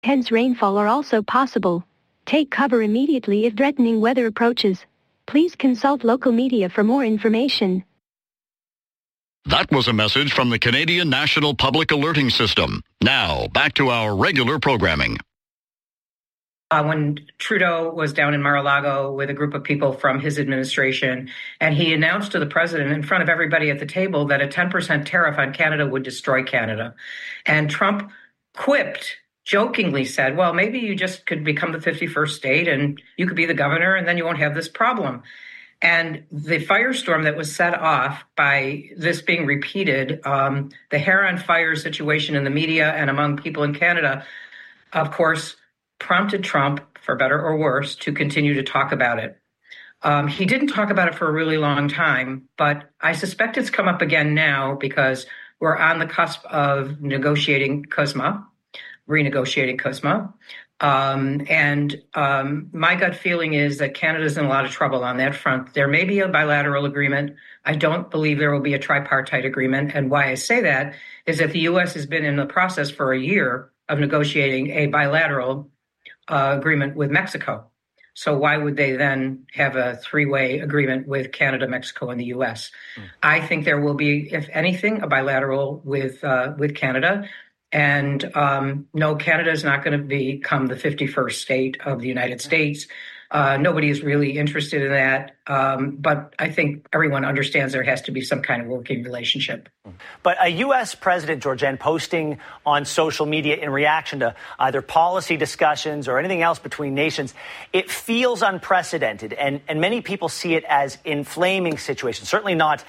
Hence rainfall are also possible. Take cover immediately if threatening weather approaches. Please consult local media for more information. That was a message from the Canadian National Public Alerting System. Now, back to our regular programming. When Trudeau was down in Mar-a-Lago with a group of people from his administration, and he announced to the president in front of everybody at the table that a 10% tariff on Canada would destroy Canada. And Trump jokingly said, well, maybe you just could become the 51st state and you could be the governor and then you won't have this problem. And the firestorm that was set off by this being repeated, the hair on fire situation in the media and among people in Canada, of course, prompted Trump, for better or worse, to continue to talk about it. He didn't talk about it for a really long time, but I suspect it's come up again now because we're on the cusp of renegotiating CUSMA. My gut feeling is that Canada's in a lot of trouble on that front. There may be a bilateral agreement. I don't believe there will be a tripartite agreement. And why I say that is that the U.S. has been in the process for a year of negotiating a bilateral agreement with Mexico. So why would they then have a three-way agreement with Canada, Mexico, and the U.S.? I think there will be, if anything, a bilateral with Canada. And no, Canada is not going to become the 51st state of the United States. Nobody is really interested in that. But I think everyone understands there has to be some kind of working relationship. But a U.S. President, Georgianne, posting on social media in reaction to either policy discussions or anything else between nations, it feels unprecedented. And many people see it as inflaming situations, certainly not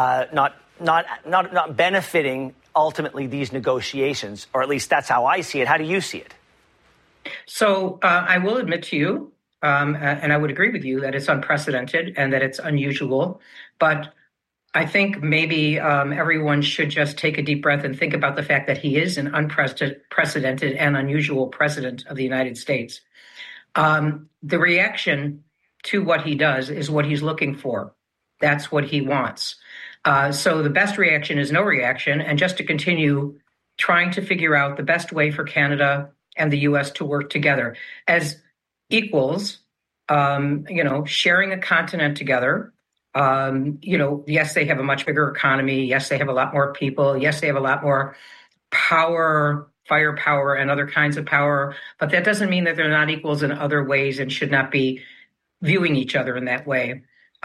benefiting ultimately these negotiations, or at least that's how I see it. How do you see it? So I will admit to you, and I would agree with you that it's unprecedented and that it's unusual. But I think maybe everyone should just take a deep breath and think about the fact that he is an unprecedented and unusual president of the United States. The reaction to what he does is what he's looking for. That's what he wants. So the best reaction is no reaction, and just to continue trying to figure out the best way for Canada and the U.S. to work together as equals, sharing a continent together. Yes, they have a much bigger economy. Yes, they have a lot more people. Yes, they have a lot more power, firepower, and other kinds of power. But that doesn't mean that they're not equals in other ways and should not be viewing each other in that way.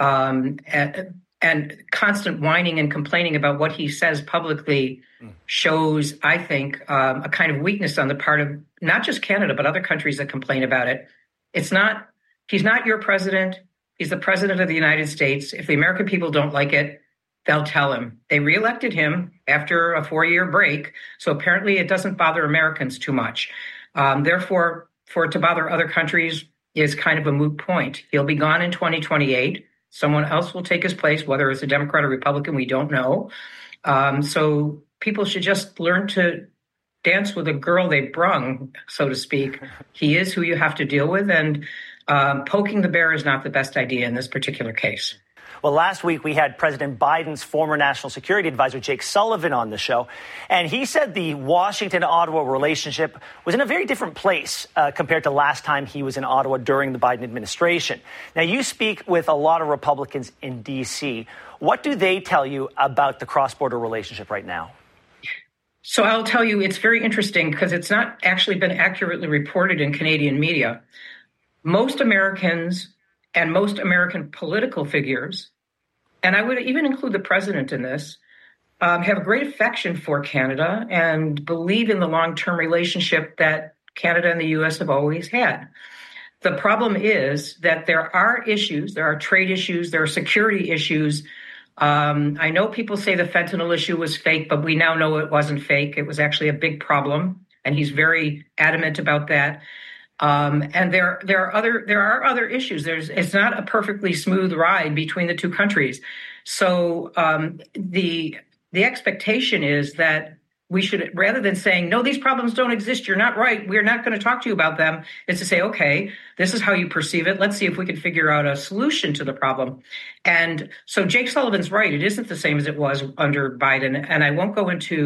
And constant whining and complaining about what he says publicly shows, I think, a kind of weakness on the part of not just Canada, but other countries that complain about it. He's not your president. He's the president of the United States. If the American people don't like it, they'll tell him. They reelected him after a 4-year break. So apparently it doesn't bother Americans too much. Therefore, for it to bother other countries is kind of a moot point. He'll be gone in 2028. Someone else will take his place, whether it's a Democrat or Republican, we don't know. So people should just learn to dance with a girl they brung, so to speak. He is who you have to deal with, and poking the bear is not the best idea in this particular case. Well, last week we had President Biden's former national security advisor, Jake Sullivan, on the show, and he said the Washington-Ottawa relationship was in a very different place compared to last time he was in Ottawa during the Biden administration. Now, you speak with a lot of Republicans in D.C. What do they tell you about the cross-border relationship right now? So I'll tell you, it's very interesting because it's not actually been accurately reported in Canadian media. Most Americans and most American political figures, and I would even include the president in this, have a great affection for Canada and believe in the long-term relationship that Canada and the U.S. have always had. The problem is that there are issues, there are trade issues, there are security issues. I know people say the fentanyl issue was fake, but we now know it wasn't fake. It was actually a big problem, and he's very adamant about that. And there are other issues. It's not a perfectly smooth ride between the two countries. So the expectation is that we should, rather than saying, no, these problems don't exist, you're not right, we're not going to talk to you about them, is to say, okay, this is how you perceive it. Let's see if we can figure out a solution to the problem. And so Jake Sullivan's right. It isn't the same as it was under Biden. And I won't go into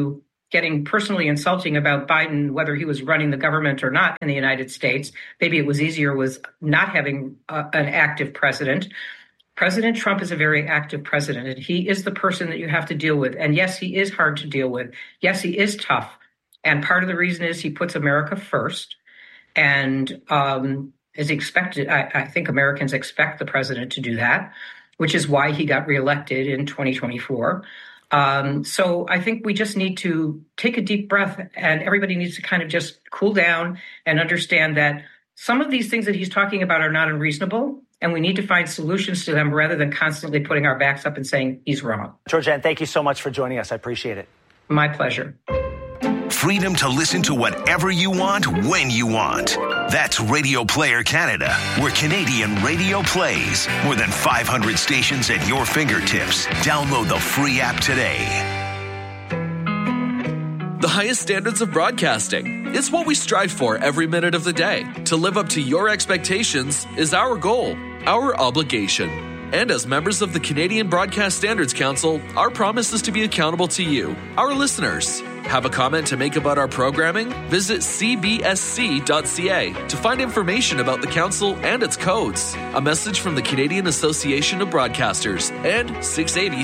getting personally insulting about Biden, whether he was running the government or not in the United States. Maybe it was easier with not having an active president. President Trump is a very active president, and he is the person that you have to deal with. And yes, he is hard to deal with. Yes, he is tough. And part of the reason is he puts America first. And as expected, I think Americans expect the president to do that, which is why he got reelected in 2024. So I think we just need to take a deep breath, and everybody needs to kind of just cool down and understand that some of these things that he's talking about are not unreasonable, and we need to find solutions to them rather than constantly putting our backs up and saying he's wrong. Georgianne, thank you so much for joining us. I appreciate it. My pleasure. Freedom to listen to whatever you want, when you want. That's Radio Player Canada, where Canadian radio plays. More than 500 stations at your fingertips. Download the free app today. The highest standards of broadcasting. It's what we strive for every minute of the day. To live up to your expectations is our goal, our obligation. And as members of the Canadian Broadcast Standards Council, our promise is to be accountable to you, our listeners. Have a comment to make about our programming? Visit cbsc.ca to find information about the council and its codes. A message from the Canadian Association of Broadcasters and 680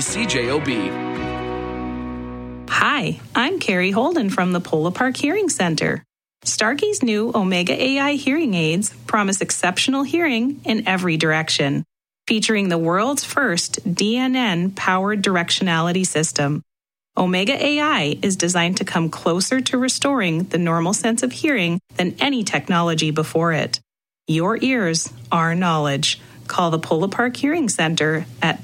CJOB. Hi, I'm Carrie Holden from the Polo Park Hearing Center. Starkey's new Omega AI hearing aids promise exceptional hearing in every direction, featuring the world's first DNN-powered directionality system. Omega AI is designed to come closer to restoring the normal sense of hearing than any technology before it. Your ears, our knowledge. Call the Polo Park Hearing Center at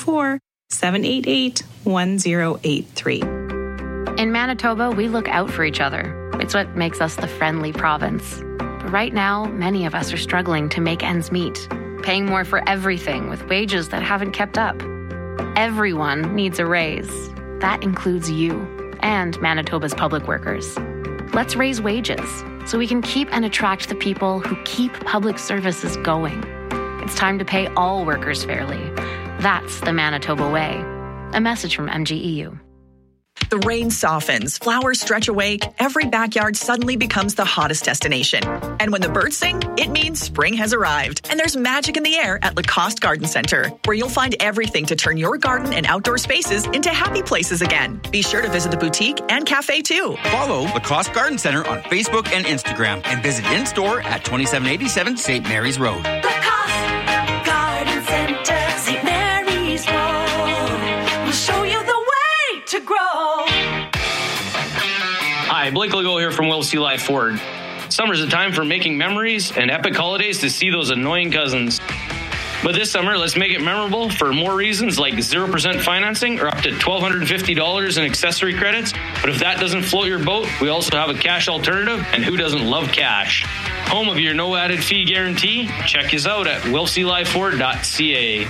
204-788-1083. In Manitoba, we look out for each other. It's what makes us the friendly province. But right now, many of us are struggling to make ends meet, paying more for everything with wages that haven't kept up. Everyone needs a raise. That includes you and Manitoba's public workers. Let's raise wages so we can keep and attract the people who keep public services going. It's time to pay all workers fairly. That's the Manitoba way. A message from MGEU. The rain softens, flowers stretch awake, every backyard suddenly becomes the hottest destination. And when the birds sing, it means spring has arrived. And there's magic in the air at Lacoste Garden Center, where you'll find everything to turn your garden and outdoor spaces into happy places again. Be sure to visit the boutique and cafe too. Follow Lacoste Garden Center on Facebook and Instagram and visit in-store at 2787 St. Mary's Road. Lacoste Garden Center, St. Mary's Road. We'll show you the way to grow. Hi, Blake Legault here from Will C. Live Ford. Summer's a time for making memories and epic holidays to see those annoying cousins. But this summer, let's make it memorable for more reasons like 0% financing or up to $1,250 in accessory credits. But if that doesn't float your boat, we also have a cash alternative, and who doesn't love cash? Home of your no added fee guarantee? Check us out at willcliveford.ca.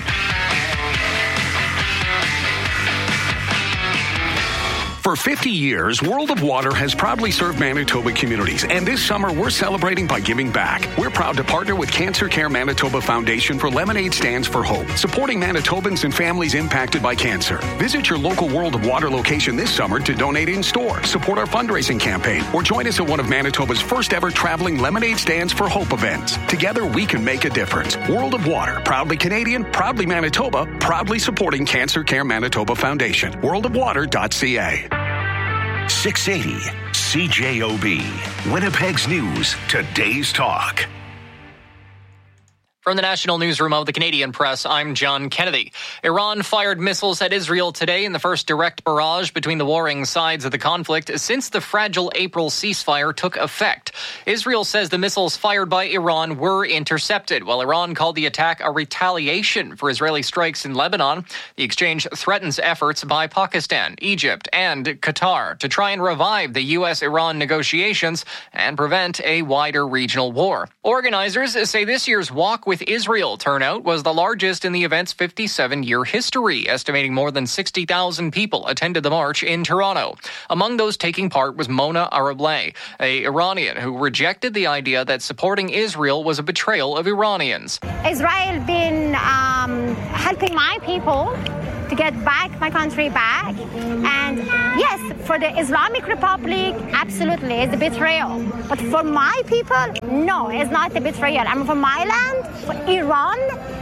For 50 years, World of Water has proudly served Manitoba communities, and this summer we're celebrating by giving back. We're proud to partner with Cancer Care Manitoba Foundation for Lemonade Stands for Hope, supporting Manitobans and families impacted by cancer. Visit your local World of Water location this summer to donate in-store, support our fundraising campaign, or join us at one of Manitoba's first ever traveling Lemonade Stands for Hope events. Together we can make a difference. World of Water, proudly Canadian, proudly Manitoba, proudly supporting Cancer Care Manitoba Foundation. worldofwater.ca. 680 CJOB, Winnipeg's News, today's talk. From the National Newsroom of the Canadian Press, I'm John Kennedy. Iran fired missiles at Israel today in the first direct barrage between the warring sides of the conflict since the fragile April ceasefire took effect. Israel says the missiles fired by Iran were intercepted, while Iran called the attack a retaliation for Israeli strikes in Lebanon. The exchange threatens efforts by Pakistan, Egypt, and Qatar to try and revive the U.S.-Iran negotiations and prevent a wider regional war. Organizers say this year's Walk with Israel turnout was the largest in the event's 57-year history, estimating more than 60,000 people attended the march in Toronto. Among those taking part was Mona Arableh, an Iranian who rejected the idea that supporting Israel was a betrayal of Iranians. Israel been helping my people to get back my country back. And yes, for the Islamic Republic, absolutely, it's a betrayal. But for my people, no, it's not a betrayal. I mean, for my land, for Iran,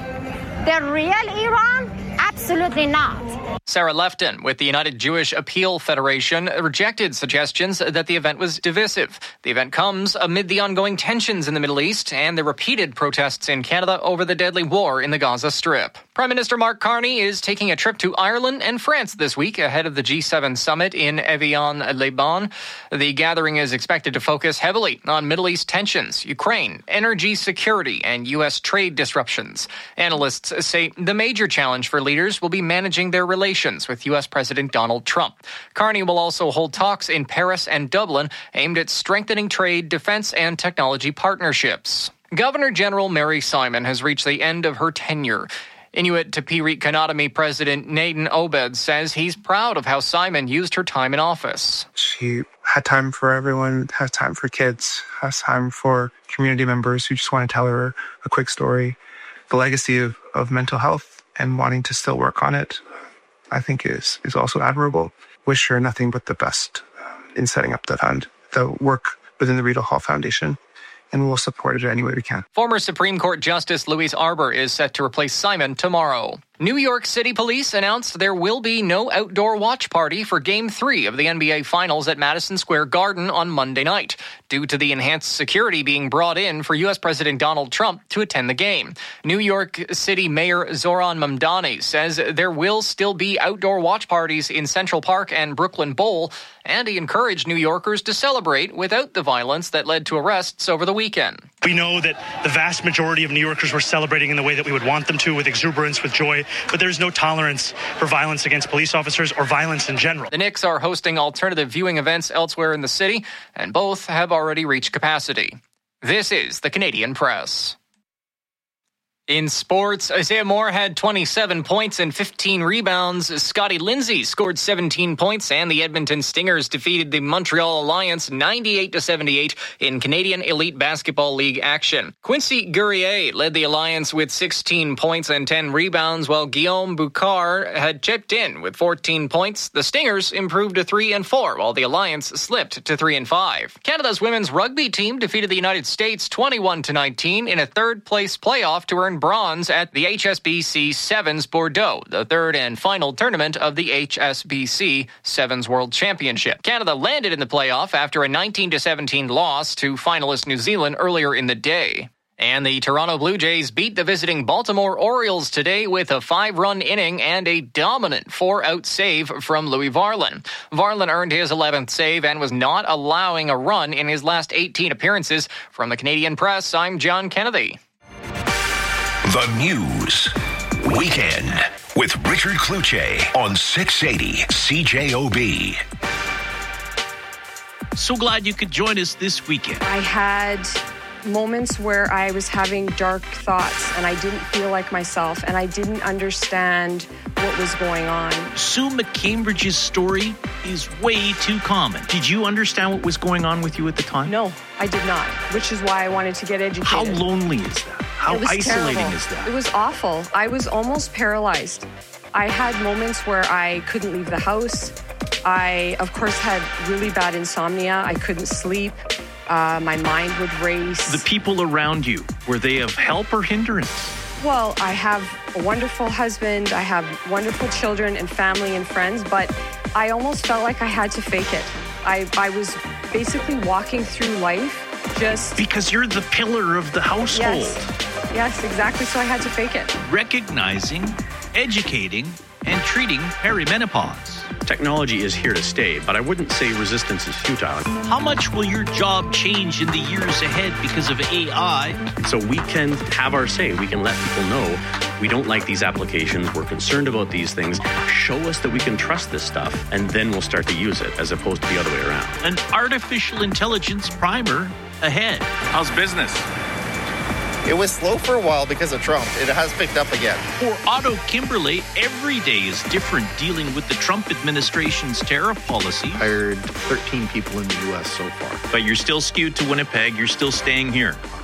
the real Iran, absolutely not. Sarah Lefton with the United Jewish Appeal Federation rejected suggestions that the event was divisive. The event comes amid the ongoing tensions in the Middle East and the repeated protests in Canada over the deadly war in the Gaza Strip. Prime Minister Mark Carney is taking a trip to Ireland and France this week ahead of the G7 summit in Evian-les-Bains. The gathering is expected to focus heavily on Middle East tensions, Ukraine, energy security, and U.S. trade disruptions. Analysts say the major challenge for leaders will be managing their relations with U.S. President Donald Trump. Carney will also hold talks in Paris and Dublin aimed at strengthening trade, defense, and technology partnerships. Governor General Mary Simon has reached the end of her tenure. Inuit Tapiriit Kanatami President Nathan Obed says he's proud of how Simon used her time in office. She had time for everyone, has time for kids, has time for community members who just want to tell her a quick story. The legacy of mental health and wanting to still work on it, I think is also admirable. Wish her nothing but the best in setting up the fund, the work within the Rita Hall Foundation, and we'll support it any way we can. Former Supreme Court Justice Louise Arbour is set to replace Simon tomorrow. New York City Police announced there will be no outdoor watch party for Game 3 of the NBA Finals at Madison Square Garden on Monday night, due to the enhanced security being brought in for U.S. President Donald Trump to attend the game. New York City Mayor Zoran Mamdani says there will still be outdoor watch parties in Central Park and Brooklyn Bowl, and he encouraged New Yorkers to celebrate without the violence that led to arrests over the weekend. We know that the vast majority of New Yorkers were celebrating in the way that we would want them to, with exuberance, with joy, but there's no tolerance for violence against police officers or violence in general. The Knicks are hosting alternative viewing events elsewhere in the city, and both have already reached capacity. This is the Canadian Press. In sports, Isaiah Moore had 27 points and 15 rebounds. Scotty Lindsay scored 17 points, and the Edmonton Stingers defeated the Montreal Alliance 98-78 in Canadian Elite Basketball League action. Quincy Guerrier led the Alliance with 16 points and 10 rebounds, while Guillaume Boucard had chipped in with 14 points. The Stingers improved to 3-4, while the Alliance slipped to 3-5. Canada's women's rugby team defeated the United States 21-19 in a third-place playoff to earn bronze at the HSBC Sevens Bordeaux, the third and final tournament of the HSBC Sevens World Championship. Canada landed in the playoff after a 19-17 loss to finalist New Zealand earlier in the day. And the Toronto Blue Jays beat the visiting Baltimore Orioles today with a 5-run inning and a dominant 4-out save from Louis Varland. Varland earned his 11th save and was not allowing a run in his last 18 appearances. From the Canadian Press, I'm John Kennedy. The News Weekend with Richard Kluche on 680 CJOB. So glad you could join us this weekend. I had moments where I was having dark thoughts and I didn't feel like myself and I didn't understand what was going on. Sue McCambridge's story is way too common. Did you understand what was going on with you at the time? No, I did not, which is why I wanted to get educated. How lonely is that? How isolating terrible. Is that? It was awful. I was almost paralyzed. I had moments where I couldn't leave the house. I, of course, had really bad insomnia. I couldn't sleep. My mind would race. The people around you, were they of help or hindrance? Well, I have a wonderful husband. I have wonderful children and family and friends, but I almost felt like I had to fake it. I was basically walking through life just... Because you're the pillar of the household. Yes, exactly. So I had to fake it. Recognizing, educating, and treating perimenopause. Technology is here to stay, but I wouldn't say resistance is futile. How much will your job change in the years ahead because of AI? So we can have our say. We can let people know we don't like these applications. We're concerned about these things. Show us that we can trust this stuff, and then we'll start to use it, as opposed to the other way around. An artificial intelligence primer ahead. How's business? It was slow for a while because of Trump. It has picked up again. For Otto Kimberley, every day is different dealing with the Trump administration's tariff policy. Hired 13 people in the U.S. so far. But you're still skewed to Winnipeg. You're still staying here.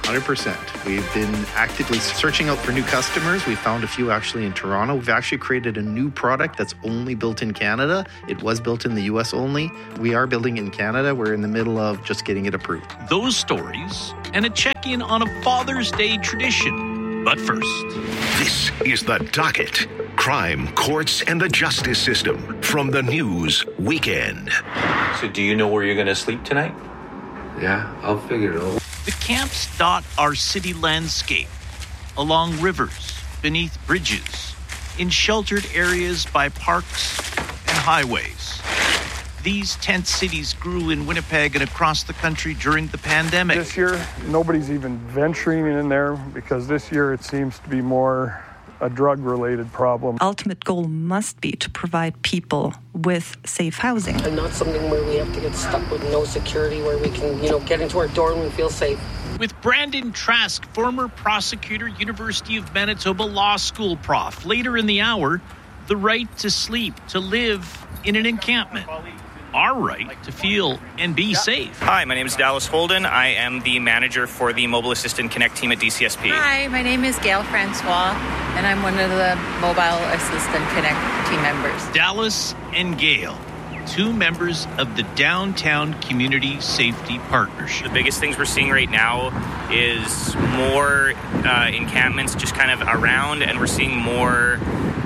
100%. We've been actively searching out for new customers. We found a few actually in Toronto. We've actually created a new product that's only built in Canada. It was built in the US only. We are building in Canada. We're in the middle of just getting it approved. Those stories and a check-in on a Father's Day tradition. But first, this is The Docket. Crime, courts, and the justice system from the News Weekend. So do you know where you're going to sleep tonight? Yeah, I'll figure it out. the camps dot our city landscape, along rivers, beneath bridges, in sheltered areas by parks and highways. These tent cities grew in Winnipeg and across the country during the pandemic. This year, nobody's even venturing in there because this year it seems to be more a drug-related problem. Ultimate goal must be to provide people with safe housing. And not something where we have to get stuck with no security, where we can, get into our door and we feel safe. With Brandon Trask, former prosecutor, University of Manitoba Law School prof. Later in the hour, the right to sleep, to live in an encampment. Our right to feel and be safe. Hi, my name is Dallas Holden. I am the manager for the Mobile Assistant Connect team at DCSP. Hi, my name is Gail Francois, and I'm one of the Mobile Assistant Connect team members. Dallas and Gail, two members of the Downtown Community Safety Partnership. The biggest things we're seeing right now is more encampments just kind of around, and we're seeing more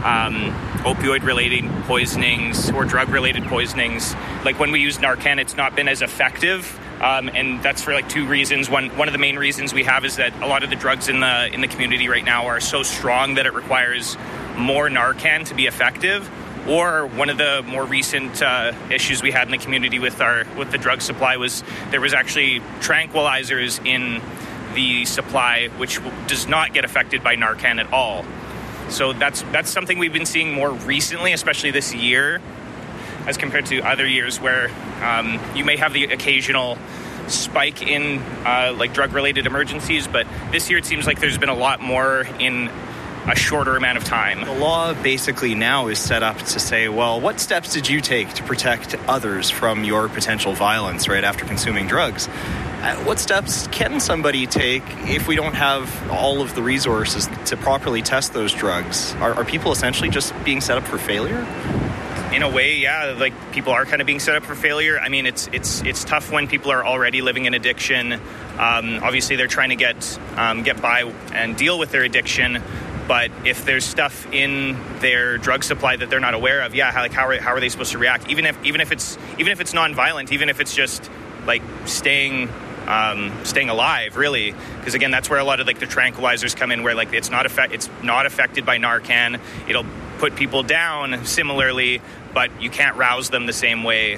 opioid-related poisonings or drug-related poisonings. Like when we use Narcan, it's not been as effective, and that's for two reasons. One of the main reasons we have is that a lot of the drugs in the community right now are so strong that it requires more Narcan to be effective. Or one of the more recent issues we had in the community with the drug supply was there was actually tranquilizers in the supply, which does not get affected by Narcan at all. So that's something we've been seeing more recently, especially this year, as compared to other years where you may have the occasional spike in drug-related emergencies, but this year it seems like there's been a lot more in a shorter amount of time. The law basically now is set up to say, well, what steps did you take to protect others from your potential violence right after consuming drugs? What steps can somebody take if we don't have all of the resources to properly test those drugs? Are people essentially just being set up for failure? In a way, yeah, people are kind of being set up for failure. I mean, it's tough when people are already living in addiction. Obviously, they're trying to get by and deal with their addiction. But if there's stuff in their drug supply that they're not aware of, how are they supposed to react? Even if it's nonviolent, even if it's just staying alive, really, because again, that's where a lot of the tranquilizers come in, where it's not affected by Narcan. It'll put people down similarly, but you can't rouse them the same way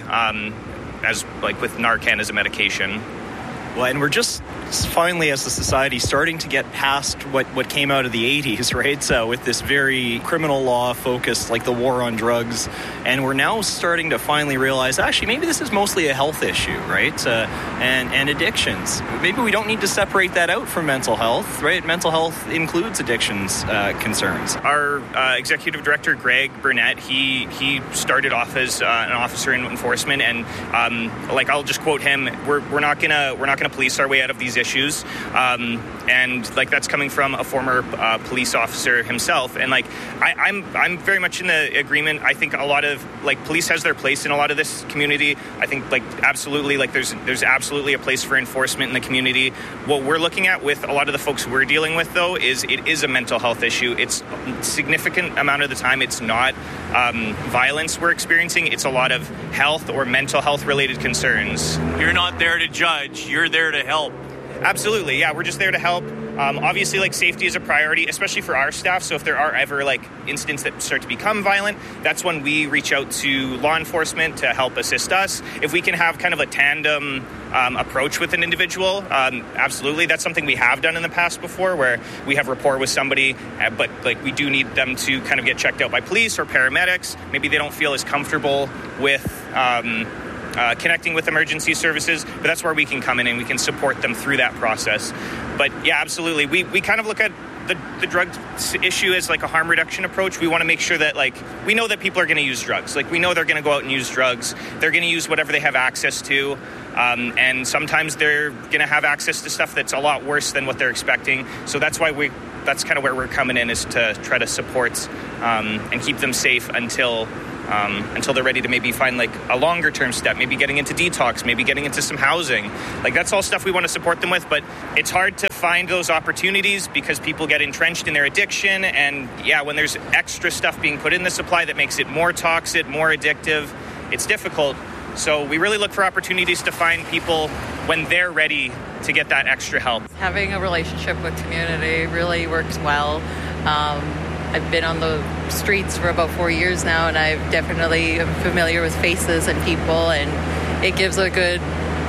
as with Narcan as a medication. Well, and we're just finally, as a society, starting to get past what came out of the 80s, right? So with this very criminal law focused, like the war on drugs, and we're now starting to finally realize, actually, maybe this is mostly a health issue, right? And addictions. Maybe we don't need to separate that out from mental health, right? Mental health includes addictions concerns. Our executive director, Greg Burnett, he started off as an officer in enforcement, and I'll just quote him: "We're not gonna police our way out of these issues," and that's coming from a former police officer himself. And I'm very much in the agreement. I think a lot of police has their place in a lot of this community. I think absolutely there's absolutely a place for enforcement in the community. What we're looking at with a lot of the folks we're dealing with, though, is it is a mental health issue. It's a significant amount of the time it's not violence we're experiencing. It's a lot of health or mental health related concerns. You're not there to judge. You're there to help. Absolutely, yeah. We're just there to help. Obviously, safety is a priority, especially for our staff. So if there are ever incidents that start to become violent, that's when we reach out to law enforcement to help assist us. If we can have kind of a tandem approach with an individual, absolutely. That's something we have done in the past before, where we have rapport with somebody, but we do need them to kind of get checked out by police or paramedics. Maybe they don't feel as comfortable with connecting with emergency services, but that's where we can come in and we can support them through that process. But yeah, absolutely. We kind of look at the drug issue as like a harm reduction approach. We want to make sure that like we know that people are going to use drugs. Like we know they're going to go out and use drugs. They're going to use whatever they have access to. And sometimes they're going to have access to stuff that's a lot worse than what they're expecting. So that's kind of where we're coming in, is to try to support and keep them safe until they're ready to maybe find like a longer term step, maybe getting into detox, maybe getting into some housing. Like that's all stuff we want to support them with, but it's hard to find those opportunities because people get entrenched in their addiction. And yeah, when there's extra stuff being put in the supply that makes it more toxic, more addictive, it's difficult. So we really look for opportunities to find people when they're ready to get that extra help. Having a relationship with community really works well. I've been on the streets for about 4 years now, and I definitely am familiar with faces and people, and it gives a good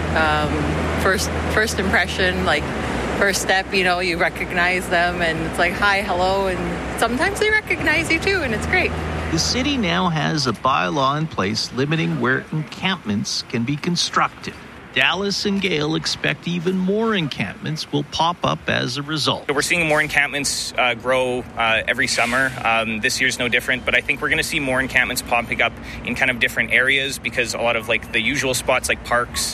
first impression, like first step, you recognize them, and it's like, hi, hello, and sometimes they recognize you too, and it's great. The city now has a bylaw in place limiting where encampments can be constructed. Dallas and Gale expect even more encampments will pop up as a result. So we're seeing more encampments grow every summer. This year's no different, but I think we're going to see more encampments popping up in kind of different areas, because a lot of like the usual spots like parks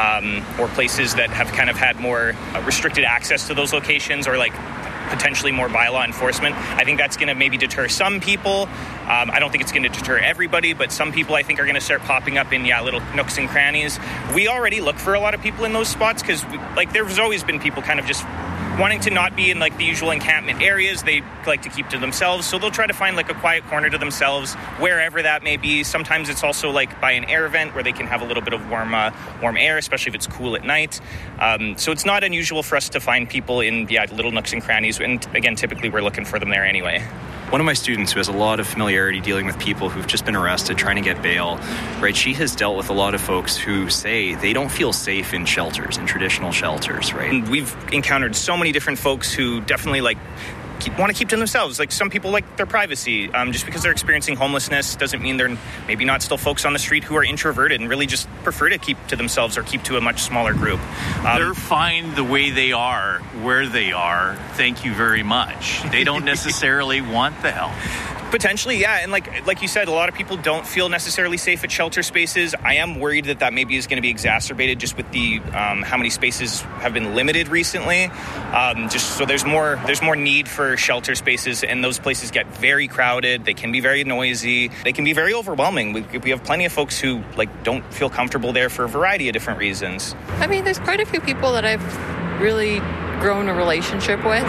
or places that have kind of had more restricted access to those locations, or like potentially more bylaw enforcement. I think that's going to maybe deter some people. I don't think it's going to deter everybody, but some people I think are going to start popping up in little nooks and crannies. We already look for a lot of people in those spots because there's always been people kind of just wanting to not be in like the usual encampment areas. They like to keep to themselves, so they'll try to find like a quiet corner to themselves, wherever that may be. Sometimes it's also like by an air vent where they can have a little bit of warm air, especially if it's cool at night. So it's not unusual for us to find people in little nooks and crannies, and again, typically we're looking for them there anyway. One of my students who has a lot of familiarity dealing with people who've just been arrested trying to get bail, right? She has dealt with a lot of folks who say they don't feel safe in shelters, in traditional shelters, right? And we've encountered so many different folks who definitely want to keep to themselves. Like some people like their privacy. Just because they're experiencing homelessness doesn't mean they're maybe not still folks on the street who are introverted and really just prefer to keep to themselves or keep to a much smaller group. They're fine the way they are, where they are. Thank you very much. They don't necessarily want the help. Potentially, yeah. And like you said, a lot of people don't feel necessarily safe at shelter spaces. I am worried that maybe is going to be exacerbated just with the how many spaces have been limited recently. Just so there's more need for shelter spaces, and those places get very crowded. They can be very noisy. They can be very overwhelming. We have plenty of folks who don't feel comfortable there for a variety of different reasons. I mean, there's quite a few people that I've really grown a relationship with,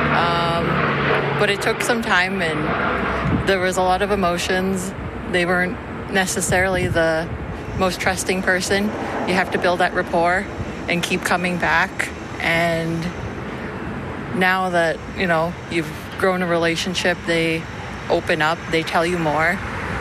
but it took some time, and there was a lot of emotions. They weren't necessarily the most trusting person. You have to build that rapport and keep coming back. And now that, you've grown a relationship, they open up, they tell you more,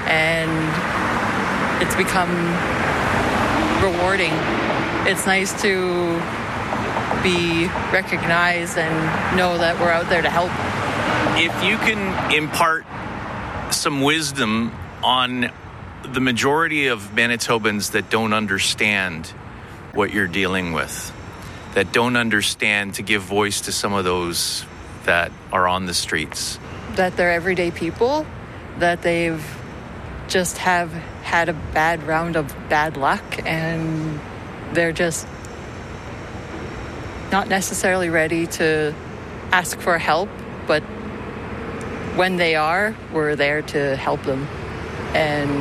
and it's become rewarding. It's nice to be recognized and know that we're out there to help. If you can impart some wisdom on the majority of Manitobans that don't understand what you're dealing with, that don't understand to give voice to some of those that are on the streets. That they're everyday people, that they've just have had a bad round of bad luck, and they're just not necessarily ready to ask for help, but when they are, we're there to help them. And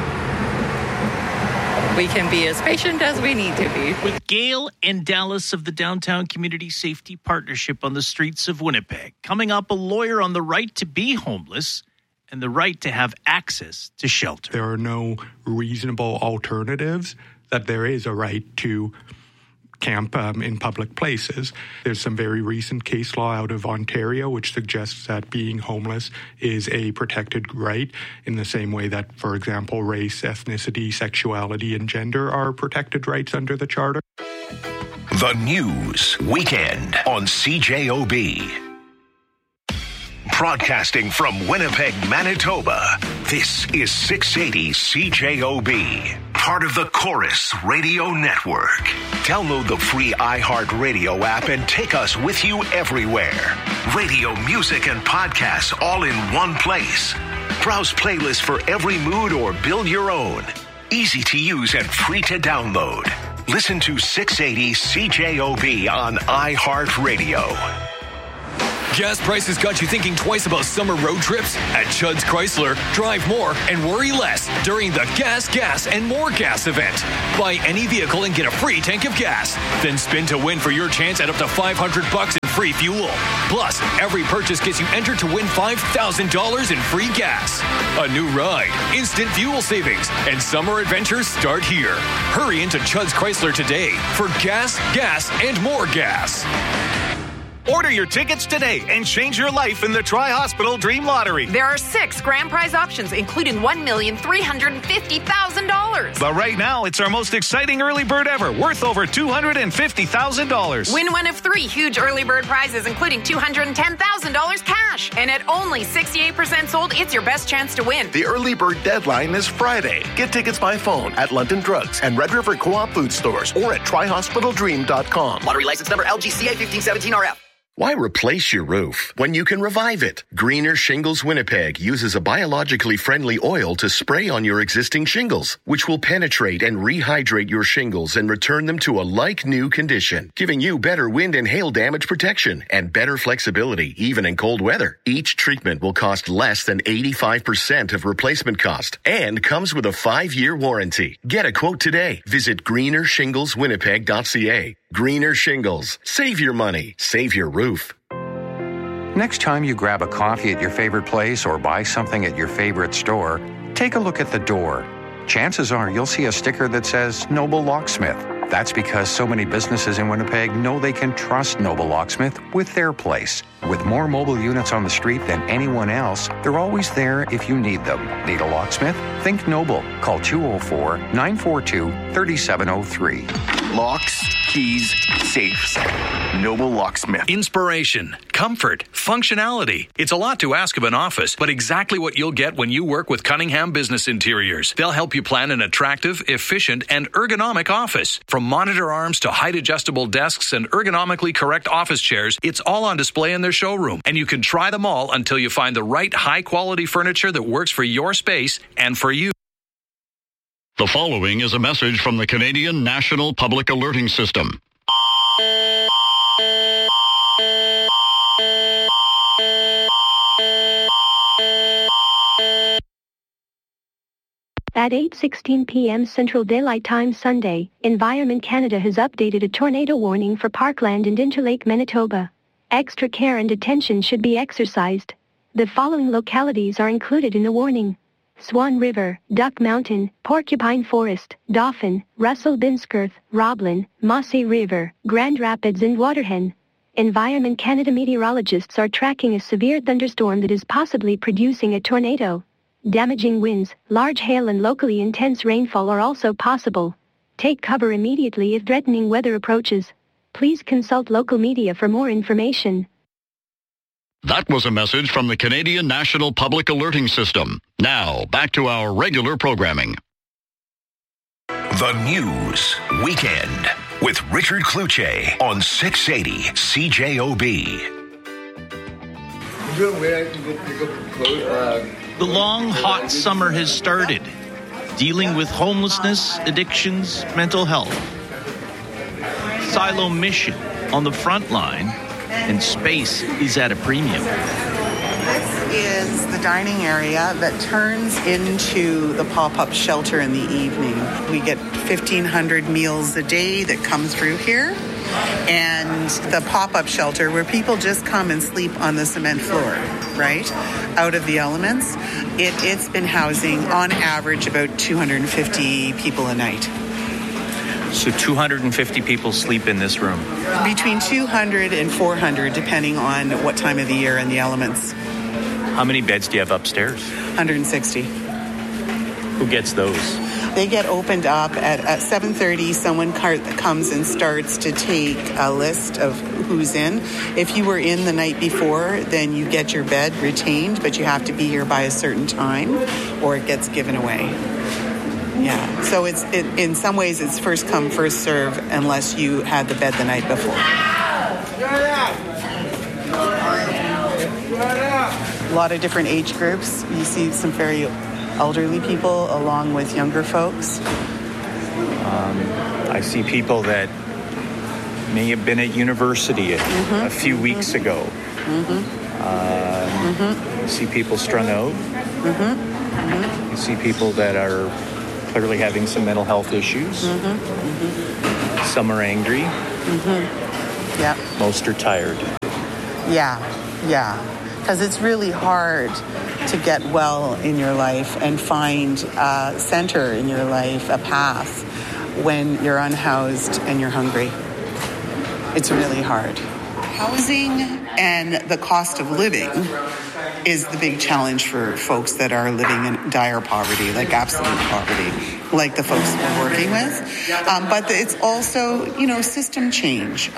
we can be as patient as we need to be. With Gale and Dallas of the Downtown Community Safety Partnership on the streets of Winnipeg. Coming up, a lawyer on the right to be homeless and the right to have access to shelter. There are no reasonable alternatives, that there is a right to camp in public places. There's some very recent case law out of Ontario which suggests that being homeless is a protected right in the same way that, for example, race, ethnicity, sexuality, and gender are protected rights under the Charter. The News Weekend on CJOB. Broadcasting from Winnipeg, Manitoba, this is 680 CJOB. part of the Chorus Radio Network. Download the free iHeartRadio app and take us with you everywhere. Radio, music, and podcasts all in one place. Browse playlists for every mood or build your own. Easy to use and free to download. Listen to 680 CJOB on iHeartRadio. Gas prices got you thinking twice about summer road trips? At Chudd's Chrysler, drive more and worry less during the Gas, and More Gas event. Buy any vehicle and get a free tank of gas. Then spin to win for your chance at up to $500 in free fuel. Plus, every purchase gets you entered to win $5,000 in free gas. A new ride, instant fuel savings, and summer adventures start here. Hurry into Chudd's Chrysler today for gas, and more gas. Order your tickets today and change your life in the Tri-Hospital Dream Lottery. There are 6 grand prize options, including $1,350,000. But right now, it's our most exciting early bird ever, worth over $250,000. Win one of 3 huge early bird prizes, including $210,000 cash. And at only 68% sold, it's your best chance to win. The early bird deadline is Friday. Get tickets by phone at London Drugs and Red River Co-op food stores or at trihospitaldream.com. Lottery license number LGCA 1517RF. Why replace your roof when you can revive it? Greener Shingles Winnipeg uses a biologically friendly oil to spray on your existing shingles, which will penetrate and rehydrate your shingles and return them to a like-new condition, giving you better wind and hail damage protection and better flexibility, even in cold weather. Each treatment will cost less than 85% of replacement cost and comes with a 5-year warranty. Get a quote today. Visit greenershingleswinnipeg.ca. Greener Shingles. Save your money. Save your roof. Next time you grab a coffee at your favorite place or buy something at your favorite store, take a look at the door. Chances are you'll see a sticker that says Noble Locksmith. That's because so many businesses in Winnipeg know they can trust Noble Locksmith with their place. With more mobile units on the street than anyone else, they're always there if you need them. Need a locksmith? Think Noble. Call 204-942-3703. Locks, keys, safes. Noble Locksmith. Inspiration, comfort, functionality. It's a lot to ask of an office, but exactly what you'll get when you work with Cunningham Business Interiors. They'll help you plan an attractive, efficient, and ergonomic office. From monitor arms to height-adjustable desks and ergonomically correct office chairs, it's all on display in their showroom. And you can try them all until you find the right high-quality furniture that works for your space and for you. The following is a message from the Canadian National Public Alerting System. At 8:16 p.m. Central Daylight Time Sunday, Environment Canada has updated a tornado warning for Parkland and Interlake, Manitoba. Extra care and attention should be exercised. The following localities are included in the warning: Swan River, Duck Mountain, Porcupine Forest, Dauphin, Russell-Binsworth, Roblin, Mossy River, Grand Rapids and Waterhen. Environment Canada meteorologists are tracking a severe thunderstorm that is possibly producing a tornado. Damaging winds, large hail and locally intense rainfall are also possible. Take cover immediately if threatening weather approaches. Please consult local media for more information. That was a message from the Canadian National Public Alerting System. Now, back to our regular programming. The News Weekend with Richard Cloutier on 680 CJOB. The long, hot summer has started, dealing with homelessness, addictions, mental health. Silo Mission on the front line, and space is at a premium. This is the dining area that turns into the pop-up shelter in the evening. We get 1,500 meals a day that come through here. And the pop-up shelter where people just come and sleep on the cement floor, right, out of the elements. It's been housing, on average, about 250 people a night. So 250 people sleep in this room? Between 200 and 400, depending on what time of the year and the elements. How many beds do you have upstairs? 160. Who gets those? They get opened up at 7:30. Someone comes and starts to take a list of who's in. If you were in the night before, then you get your bed retained, but you have to be here by a certain time or it gets given away. Yeah. So in some ways it's first come, first serve unless you had the bed the night before. A lot of different age groups. You see some very elderly people along with younger folks. I see people that may have been at university a few weeks ago. You see people strung out. You see people that are clearly having some mental health issues. Some are angry. Yeah. Most are tired. Yeah. Because it's really hard to get well in your life and find a center in your life, a path, when you're unhoused and you're hungry. It's really hard. Housing and the cost of living is the big challenge for folks that are living in dire poverty, like absolute poverty, like the folks we're working with. But it's also, system change.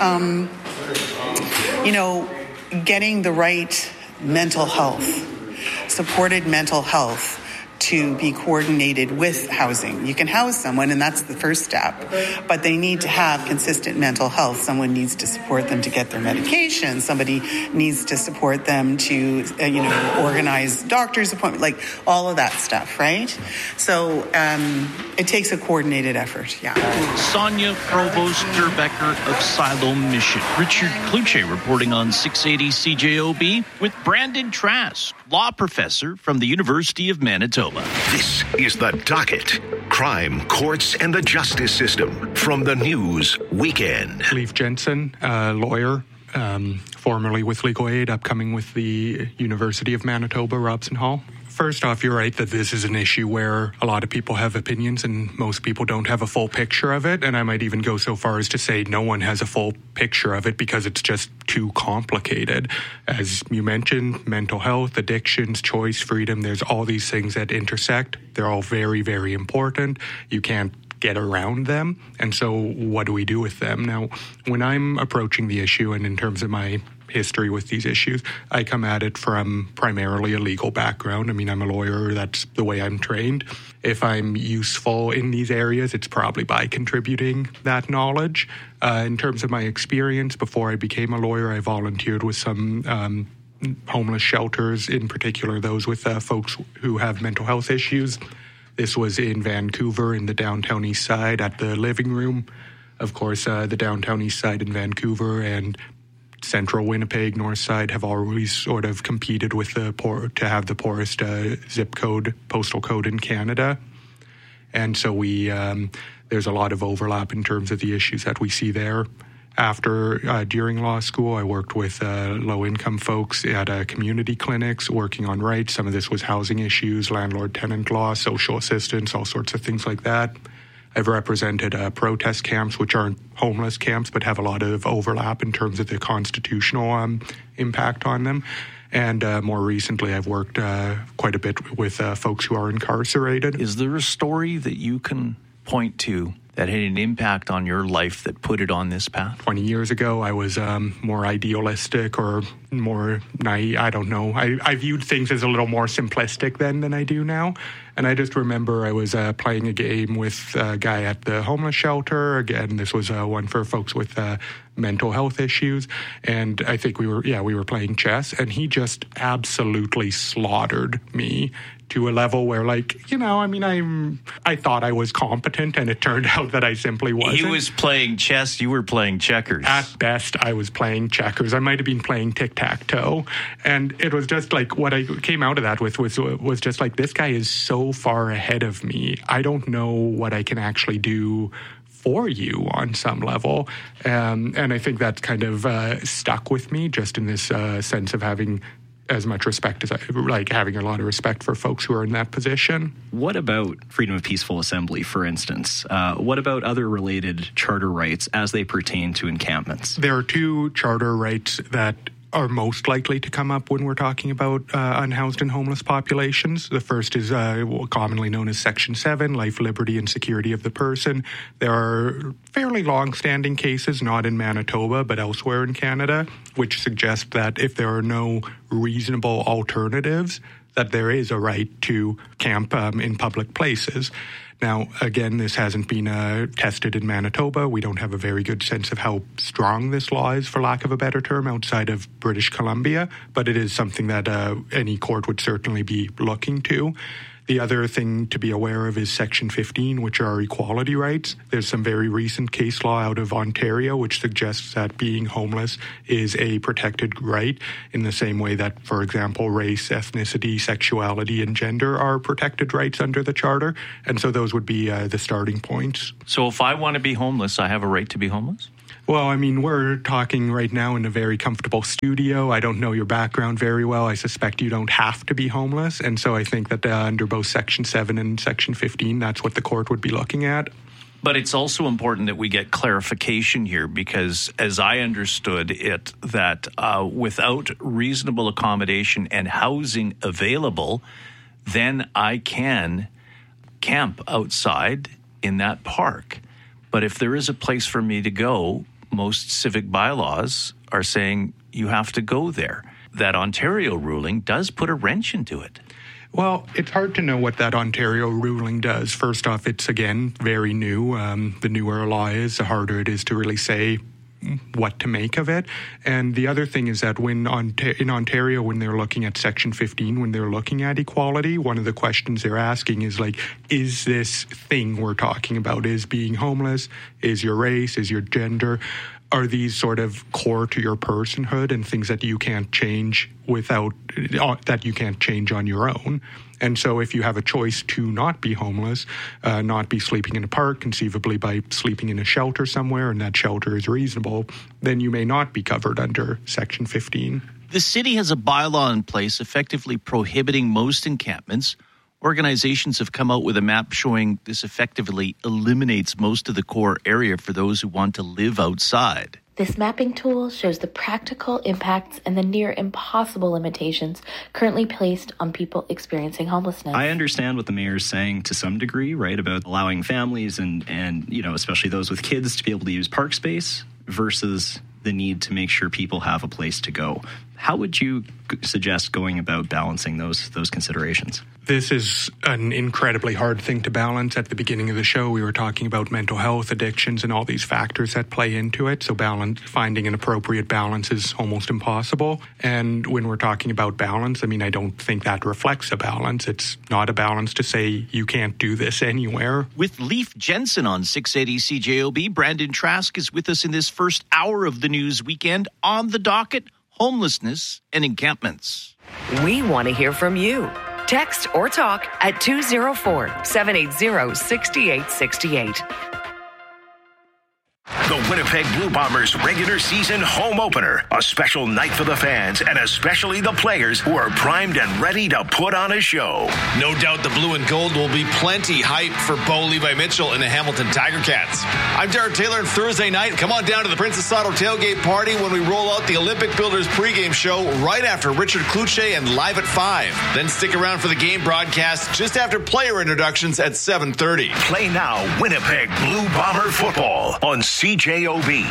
Getting the right mental health, supported mental health to be coordinated with housing. You can house someone, and that's the first step, but they need to have consistent mental health. Someone needs to support them to get their medication. Somebody needs to support them to, organize doctor's appointment, like all of that stuff, right? So it takes a coordinated effort, yeah. Sonia Provost-Durbecker of Silo Mission. Richard Kluche reporting on 680 CJOB with Brandon Trask, law professor from the University of Manitoba. This is The Docket. Crime, courts, and the justice system from the News Weekend. Leif Jensen, lawyer, formerly with Legal Aid, upcoming with the University of Manitoba, Robson Hall. First off, you're right that this is an issue where a lot of people have opinions and most people don't have a full picture of it. And I might even go so far as to say no one has a full picture of it because it's just too complicated. As you mentioned, mental health, addictions, choice, freedom, there's all these things that intersect. They're all very, very important. You can't get around them. And so what do we do with them? Now, when I'm approaching the issue and in terms of my history with these issues, I come at it from primarily a legal background. I mean, I'm a lawyer. That's the way I'm trained. If I'm useful in these areas, it's probably by contributing that knowledge. In terms of my experience, before I became a lawyer, I volunteered with some homeless shelters, in particular those with folks who have mental health issues. This was in Vancouver in the downtown east side at the Living Room. Of course, the downtown east side in Vancouver and central Winnipeg, north side have always sort of competed with to have the poorest zip code, postal code in Canada. And so there's a lot of overlap in terms of the issues that we see there. During law school, I worked with low-income folks at community clinics working on rights. Some of this was housing issues, landlord-tenant law, social assistance, all sorts of things like that. I've represented protest camps, which aren't homeless camps, but have a lot of overlap in terms of the constitutional impact on them. And more recently, I've worked quite a bit with folks who are incarcerated. Is there a story that you can point to that had an impact on your life that put it on this path? 20 years ago, I was more idealistic or more naive. I don't know. I viewed things as a little more simplistic then than I do now. And I just remember I was playing a game with a guy at the homeless shelter. Again, this was one for folks with mental health issues. And I think we were playing chess. And he just absolutely slaughtered me to a level where, I thought I was competent, and it turned out that I simply wasn't. He was playing chess, you were playing checkers. At best, I was playing checkers. I might have been playing tic-tac-toe. And it was just like, what I came out of that with was just like, this guy is so far ahead of me. I don't know what I can actually do for you on some level. And I think that's kind of stuck with me, just in this sense of having as much respect as having a lot of respect for folks who are in that position. What about freedom of peaceful assembly, for instance? What about other related charter rights as they pertain to encampments? There are two charter rights that are most likely to come up when we're talking about unhoused and homeless populations. The first is commonly known as Section 7, life, liberty, and security of the person. There are fairly long-standing cases, not in Manitoba, but elsewhere in Canada, which suggest that if there are no reasonable alternatives, that there is a right to camp in public places. Now, again, this hasn't been tested in Manitoba. We don't have a very good sense of how strong this law is, for lack of a better term, outside of British Columbia, but it is something that any court would certainly be looking to. The other thing to be aware of is Section 15, which are equality rights. There's some very recent case law out of Ontario which suggests that being homeless is a protected right in the same way that, for example, race, ethnicity, sexuality, and gender are protected rights under the Charter. And so those would be the starting points. So if I want to be homeless, I have a right to be homeless? Well, I mean, we're talking right now in a very comfortable studio. I don't know your background very well. I suspect you don't have to be homeless. And so I think that under both Section 7 and Section 15, that's what the court would be looking at. But it's also important that we get clarification here because, as I understood it, that without reasonable accommodation and housing available, then I can camp outside in that park. But if there is a place for me to go, most civic bylaws are saying you have to go there. That Ontario ruling does put a wrench into it. Well, it's hard to know what that Ontario ruling does. First off, it's, again, very new. The newer a law is, the harder it is to really say what to make of it. And the other thing is that in Ontario, when they're looking at Section 15, when they're looking at equality, one of the questions they're asking is like, is this thing we're talking about, is being homeless, is your race, is your gender, are these sort of core to your personhood and things that you can't change that you can't change on your own? And so if you have a choice to not be homeless, not be sleeping in a park, conceivably by sleeping in a shelter somewhere, and that shelter is reasonable, then you may not be covered under Section 15. The city has a bylaw in place effectively prohibiting most encampments. Organizations have come out with a map showing this effectively eliminates most of the core area for those who want to live outside. This mapping tool shows the practical impacts and the near impossible limitations currently placed on people experiencing homelessness. I understand what the mayor's saying to some degree, right, about allowing families and you know, especially those with kids to be able to use park space versus the need to make sure people have a place to go. How would you suggest going about balancing those considerations? This is an incredibly hard thing to balance. At the beginning of the show, we were talking about mental health, addictions, and all these factors that play into it. So finding an appropriate balance is almost impossible. And when we're talking about balance, I mean, I don't think that reflects a balance. It's not a balance to say you can't do this anywhere. With Leif Jensen on 680 CJOB, Brandon Trask is with us in this first hour of the news weekend. On the docket, homelessness and encampments. We want to hear from you. Text or talk at 204-780-6868. The Winnipeg Blue Bombers regular season home opener. A special night for the fans and especially the players who are primed and ready to put on a show. No doubt the blue and gold will be plenty hype for Bo Levi Mitchell and the Hamilton Tiger Cats. I'm Jared Taylor, and Thursday night, come on down to the Princess Auto tailgate party when we roll out the Olympic Builders pregame show right after Richard Kluche and Live at 5. Then stick around for the game broadcast just after player introductions at 7:30. Play now Winnipeg Blue Bomber football on CJOB.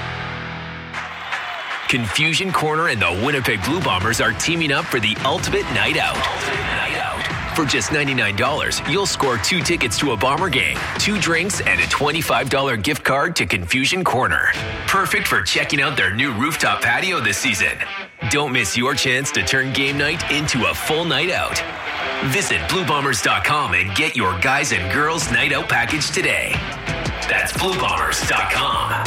Confusion Corner and the Winnipeg Blue Bombers are teaming up for the ultimate night out. For just $99, you'll score 2 tickets to a Bomber game, 2 drinks, and a $25 gift card to Confusion Corner. Perfect for checking out their new rooftop patio this season. Don't miss your chance to turn game night into a full night out. Visit BlueBombers.com and get your guys and girls night out package today. That's BlueBombers.com.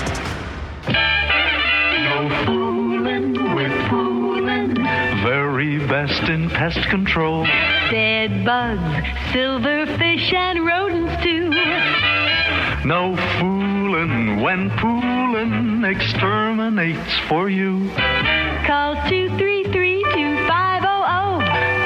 No fooling with fooling. Very best in pest control. Bed bugs, silverfish, and rodents too. No fooling when pooling exterminates for you. Call 233-2500.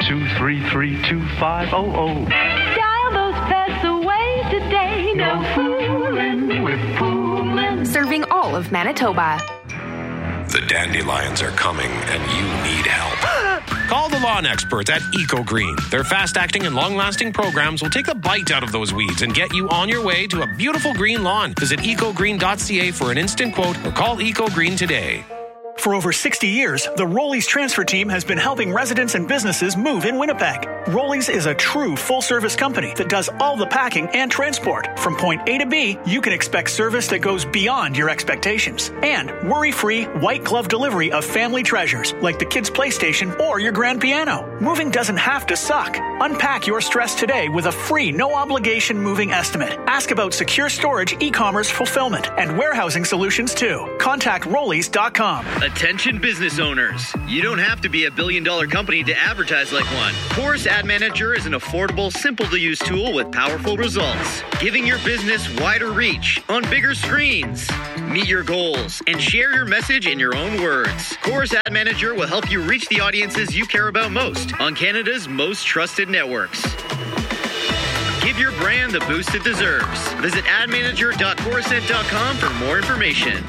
233-2500. Dial those pests away today. No fooling with fooling. Serving all of Manitoba. The dandelions are coming and you need help. Call the lawn experts at EcoGreen. Their fast-acting and long-lasting programs will take the bite out of those weeds and get you on your way to a beautiful green lawn. Visit ecogreen.ca for an instant quote or call EcoGreen today. For over 60 years, the Rollies transfer team has been helping residents and businesses move in Winnipeg. Rollies is a true full-service company that does all the packing and transport. From point A to B, you can expect service that goes beyond your expectations. And worry-free, white-glove delivery of family treasures, like the kids' PlayStation or your grand piano. Moving doesn't have to suck. Unpack your stress today with a free, no-obligation moving estimate. Ask about secure storage, e-commerce fulfillment, and warehousing solutions, too. Contact Rollies.com. Attention business owners. You don't have to be a billion-dollar company to advertise like one. Chorus Ad Manager is an affordable, simple-to-use tool with powerful results, giving your business wider reach on bigger screens. Meet your goals and share your message in your own words. Chorus Ad Manager will help you reach the audiences you care about most on Canada's most trusted networks. Give your brand the boost it deserves. Visit admanager.corusent.com for more information.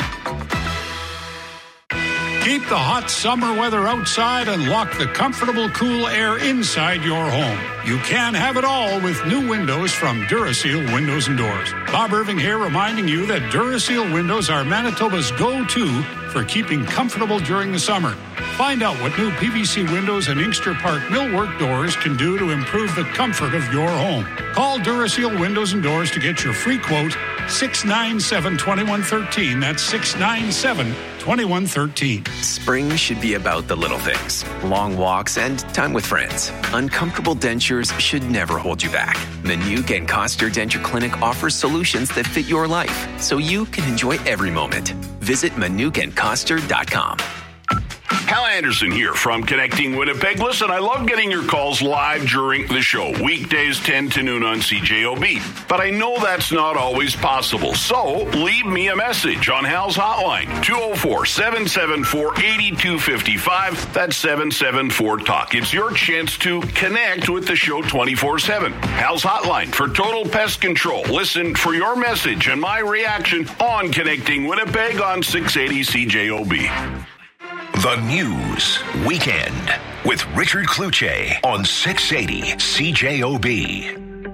Keep the hot summer weather outside and lock the comfortable, cool air inside your home. You can have it all with new windows from Duraseal Windows and Doors. Bob Irving here, reminding you that Duraseal windows are Manitoba's go-to for keeping comfortable during the summer. Find out what new PVC windows and Inkster Park millwork doors can do to improve the comfort of your home. Call Duraseal Windows and Doors to get your free quote, 697-2113. That's 697-2113. Spring should be about the little things. Long walks and time with friends. Uncomfortable dentures should never hold you back. Manuke and Coster Denture Clinic offers solutions that fit your life, so you can enjoy every moment. Visit ManukeandCoster.com. Hal Anderson here from Connecting Winnipeg. Listen, I love getting your calls live during the show, weekdays 10 to noon on CJOB. But I know that's not always possible. So leave me a message on Hal's hotline, 204-774-8255. That's 774-TALK. It's your chance to connect with the show 24/7. Hal's hotline for total pest control. Listen for your message and my reaction on Connecting Winnipeg on 680 CJOB. The News Weekend with Richard Cloutier on 680 CJOB.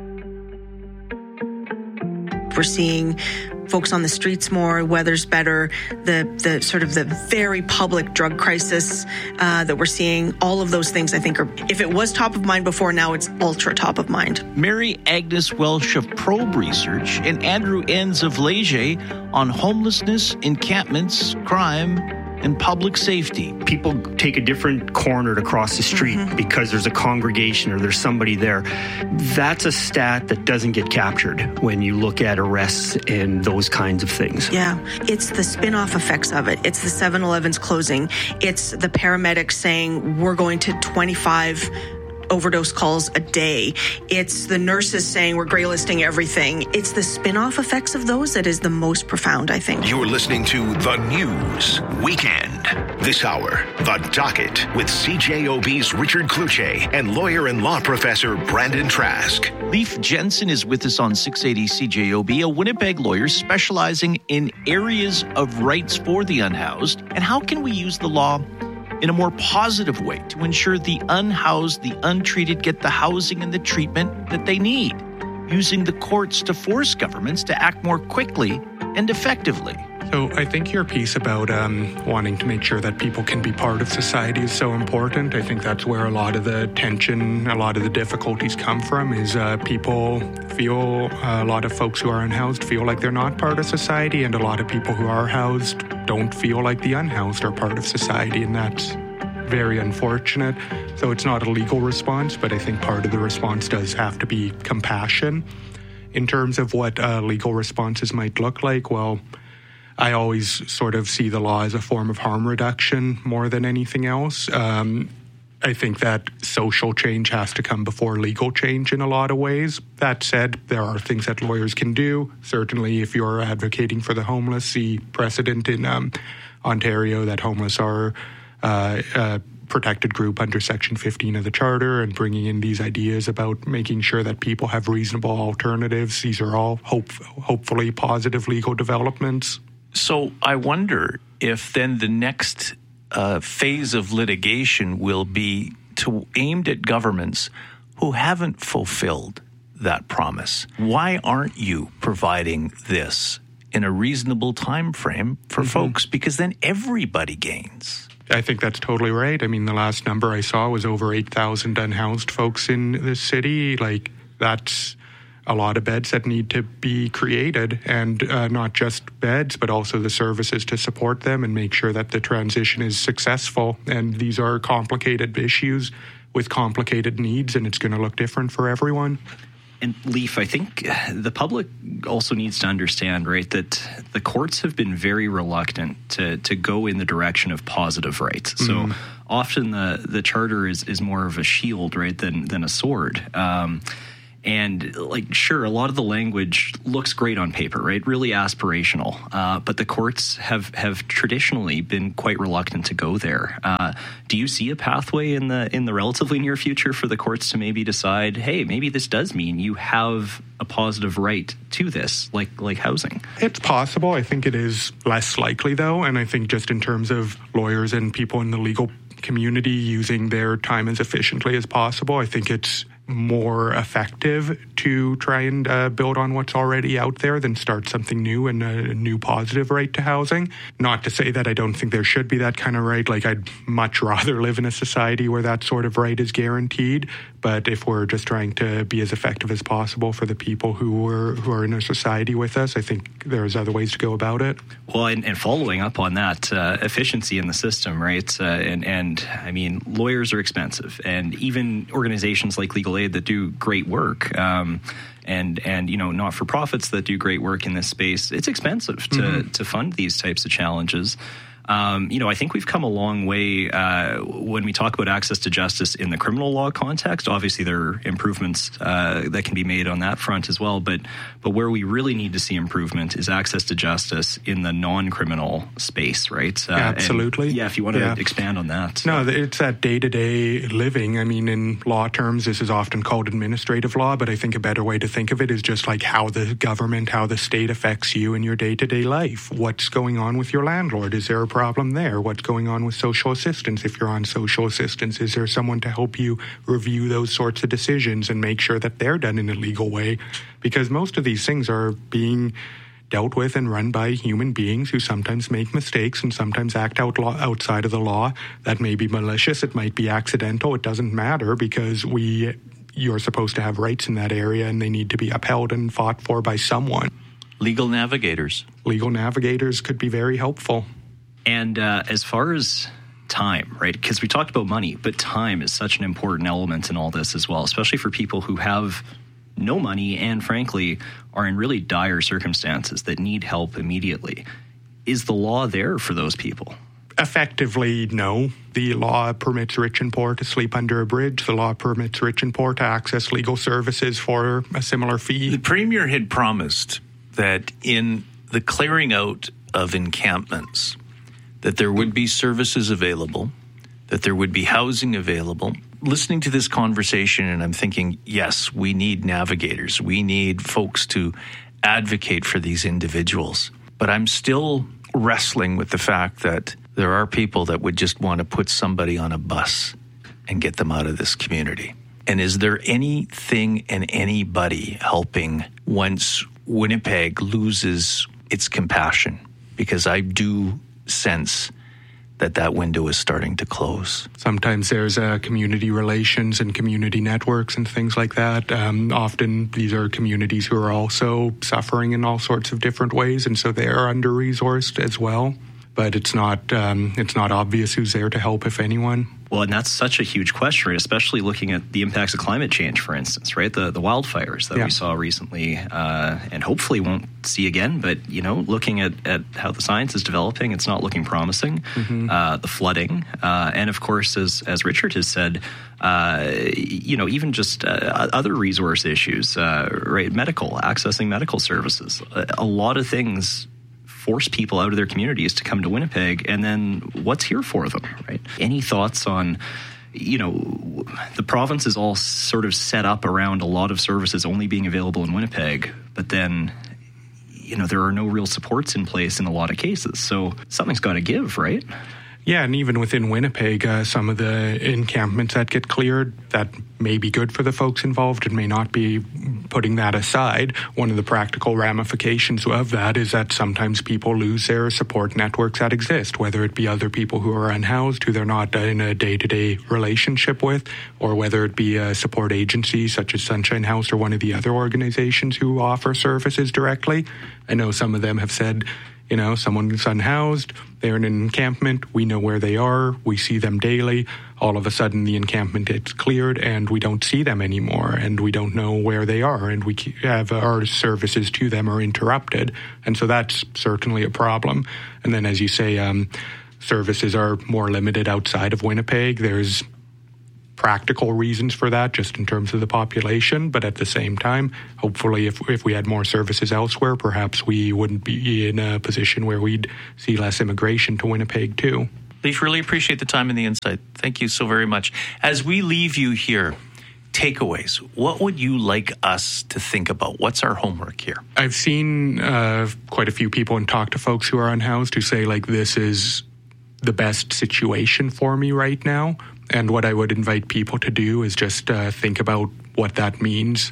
We're seeing folks on the streets more, weather's better, the sort of the very public drug crisis that we're seeing, all of those things I think are, if it was top of mind before, now it's ultra top of mind. Mary Agnes Welsh of Probe Research and Andrew Enns of Leger on homelessness, encampments, crime, and public safety. People take a different corner to cross the street because there's a congregation or there's somebody there. That's a stat that doesn't get captured when you look at arrests and those kinds of things. Yeah, it's the spin-off effects of it. It's the 7-Elevens closing. It's the paramedics saying we're going to 25 overdose calls a day. It's the nurses saying we're gray listing everything. It's the spin-off effects of those that is the most profound, I think. You're listening to The News Weekend. This hour, The Docket with CJOB's Richard Cloutier and lawyer and law professor Brandon Trask. Leif Jensen is with us on 680 CJOB, a Winnipeg lawyer specializing in areas of rights for the unhoused. And how can we use the law in a more positive way to ensure the unhoused, the untreated get the housing and the treatment that they need, using the courts to force governments to act more quickly and effectively? So I think your piece about wanting to make sure that people can be part of society is so important. I think that's where a lot of the tension, a lot of the difficulties come from, is people feel, a lot of folks who are unhoused feel like they're not part of society, and a lot of people who are housed don't feel like the unhoused are part of society, and that's very unfortunate. So it's not a legal response, but I think part of the response does have to be compassion. In terms of what legal responses might look like, well, I always sort of see the law as a form of harm reduction more than anything else. I think that social change has to come before legal change in a lot of ways. That said, there are things that lawyers can do. Certainly, if you're advocating for the homeless, see precedent in Ontario that homeless are a protected group under Section 15 of the Charter, and bringing in these ideas about making sure that people have reasonable alternatives. These are all hopefully positive legal developments. So I wonder if then the next phase of litigation will be aimed at governments who haven't fulfilled that promise. Why aren't you providing this in a reasonable time frame for folks, because then everybody gains. I think that's totally right. I mean, the last number I saw was over 8,000 unhoused folks in the city. Like, that's a lot of beds that need to be created, and not just beds, but also the services to support them and make sure that the transition is successful. And these are complicated issues with complicated needs, and it's going to look different for everyone. And Leaf, I think the public also needs to understand, right, that the courts have been very reluctant to go in the direction of positive rights. So often the charter is more of a shield, right, than a sword. And, like, sure, a lot of the language looks great on paper, right? Really aspirational. But the courts have traditionally been quite reluctant to go there. Do you see a pathway in the relatively near future for the courts to maybe decide, hey, maybe this does mean you have a positive right to this, like housing? It's possible. I think it is less likely, though. And I think just in terms of lawyers and people in the legal community using their time as efficiently as possible, I think it's more effective to try and build on what's already out there than start something new and a new positive right to housing. Not to say that I don't think there should be that kind of right. Like, I'd much rather live in a society where that sort of right is guaranteed. But if we're just trying to be as effective as possible for the people who are in a society with us, I think there's other ways to go about it. Well, and following up on that, efficiency in the system, right? And I mean, lawyers are expensive, and even organizations like Legal Aid that do great work, and you know, not-for-profits that do great work in this space, it's expensive to fund these types of challenges. You know, I think we've come a long way when we talk about access to justice in the criminal law context. Obviously, there are improvements that can be made on that front as well. But where we really need to see improvement is access to justice in the non-criminal space, right? Absolutely. And, if you want to expand on that. No, it's that day-to-day living. I mean, in law terms, this is often called administrative law, but I think a better way to think of it is just like how the government, how the state affects you in your day-to-day life. What's going on with your landlord? Is there a problem there? What's going on with social assistance? If you're on social assistance, is there someone to help you review those sorts of decisions and make sure that they're done in a legal way? Because most of these things are being dealt with and run by human beings who sometimes make mistakes and sometimes act outside of the law. That may be malicious, it might be accidental, it doesn't matter, because you're supposed to have rights in that area and they need to be upheld and fought for by someone. Legal navigators. Legal navigators could be very helpful. And as far as time, right, because we talked about money, but time is such an important element in all this as well, especially for people who have no money and, frankly, are in really dire circumstances that need help immediately. Is the law there for those people? Effectively, no. The law permits rich and poor to sleep under a bridge. The law permits rich and poor to access legal services for a similar fee. The Premier had promised that in the clearing out of encampments, that there would be services available, that there would be housing available. Listening to this conversation, and I'm thinking, yes, we need navigators. We need folks to advocate for these individuals. But I'm still wrestling with the fact that there are people that would just want to put somebody on a bus and get them out of this community. And is there anything and anybody helping once Winnipeg loses its compassion? Because I do sense that window is starting to close. Sometimes there's community relations and community networks and things like that. Often these are communities who are also suffering in all sorts of different ways, and so they are under-resourced as well. But it's not obvious who's there to help, if anyone. Well, and that's such a huge question, right? Especially looking at the impacts of climate change, for instance, right? The wildfires that we saw recently and hopefully won't see again. But, you know, looking at how the science is developing, it's not looking promising. The flooding. And, of course, as Richard has said, you know, even just other resource issues, right? Accessing medical services. A lot of things force people out of their communities to come to Winnipeg, and then what's here for them, right? Any thoughts on, you know, the province is all sort of set up around a lot of services only being available in Winnipeg, but then, you know, there are no real supports in place in a lot of cases. So something's got to give, right? Yeah, and even within Winnipeg, some of the encampments that get cleared, that may be good for the folks involved and may not be. Putting that aside, one of the practical ramifications of that is that sometimes people lose their support networks that exist, whether it be other people who are unhoused, who they're not in a day-to-day relationship with, or whether it be a support agency such as Sunshine House or one of the other organizations who offer services directly. I know some of them have said, you know, someone's unhoused, they're in an encampment, we know where they are, we see them daily. All of a sudden, the encampment gets cleared and we don't see them anymore and we don't know where they are and we have our services to them are interrupted. And so that's certainly a problem. And then, as you say, services are more limited outside of Winnipeg. There's practical reasons for that, just in terms of the population. But at the same time, hopefully, if we had more services elsewhere, perhaps we wouldn't be in a position where we'd see less immigration to Winnipeg too. Leif, really appreciate the time and the insight. Thank you so very much. As we leave you here, takeaways. What would you like us to think about? What's our homework here? I've seen quite a few people and talked to folks who are unhoused who say, like, this is the best situation for me right now. And what I would invite people to do is just think about what that means,